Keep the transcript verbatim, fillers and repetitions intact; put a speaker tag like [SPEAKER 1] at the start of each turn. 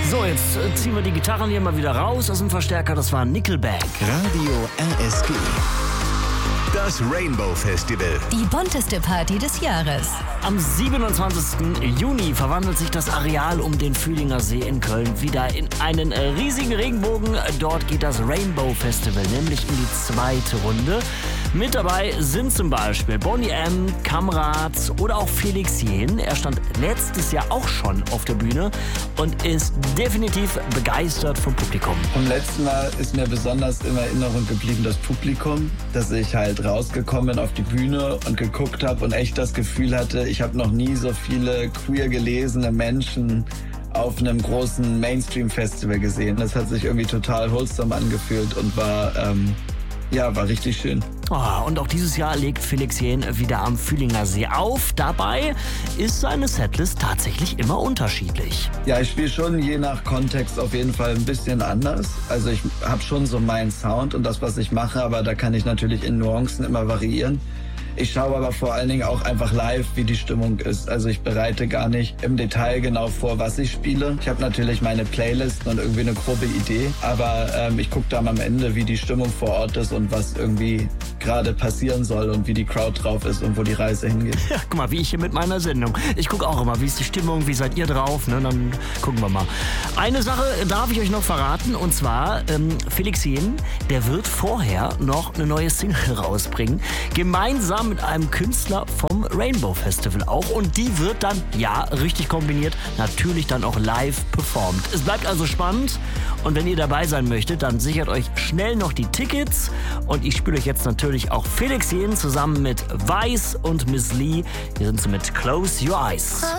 [SPEAKER 1] So, jetzt äh, ziehen wir die Gitarren hier mal wieder raus aus dem Verstärker. Das war Nickelback.
[SPEAKER 2] Radio R S G. Das Rainbow Festival.
[SPEAKER 3] Die bunteste Party des Jahres.
[SPEAKER 1] Am siebenundzwanzigsten Juni verwandelt sich das Areal um den Fühlinger See in Köln wieder in einen äh, riesigen Regenbogen. Dort geht das Rainbow Festival nämlich in die zweite Runde. Mit dabei sind zum Beispiel Boney M., Kamrad oder auch Felix Jähn. Er stand letztes Jahr auch schon auf der Bühne und ist definitiv begeistert vom Publikum.
[SPEAKER 4] Vom letzten Mal ist mir besonders in Erinnerung geblieben das Publikum, dass ich halt rausgekommen bin auf die Bühne und geguckt habe und echt das Gefühl hatte, ich habe noch nie so viele queer gelesene Menschen auf einem großen Mainstream-Festival gesehen. Das hat sich irgendwie total wholesome angefühlt und war, ähm, ja, war richtig schön.
[SPEAKER 1] Oh, und auch dieses Jahr legt Felix Jähn wieder am Fühlinger See auf. Dabei ist seine Setlist tatsächlich immer unterschiedlich.
[SPEAKER 4] Ja, ich spiele schon je nach Kontext auf jeden Fall ein bisschen anders. Also ich habe schon so meinen Sound und das, was ich mache, aber da kann ich natürlich in Nuancen immer variieren. Ich schaue aber vor allen Dingen auch einfach live, wie die Stimmung ist. Also ich bereite gar nicht im Detail genau vor, was ich spiele. Ich habe natürlich meine Playlisten und irgendwie eine grobe Idee, aber ähm, ich gucke dann am Ende, wie die Stimmung vor Ort ist und was irgendwie gerade passieren soll und wie die Crowd drauf ist und wo die Reise hingeht.
[SPEAKER 1] Ja, guck mal, wie ich hier mit meiner Sendung. Ich gucke auch immer, wie ist die Stimmung, wie seid ihr drauf, ne? Dann gucken wir mal. Eine Sache darf ich euch noch verraten, und zwar ähm, Felix Jähn, der wird vorher noch eine neue Single rausbringen, gemeinsam mit einem Künstler vom Rainbow Festival auch, und die wird dann, ja, richtig kombiniert, natürlich dann auch live performt. Es bleibt also spannend, und wenn ihr dabei sein möchtet, dann sichert euch schnell noch die Tickets, und ich spiele euch jetzt natürlich auch Felix Jähn zusammen mit Weiß und Miss Lee. Hier sind sie mit Close Your Eyes.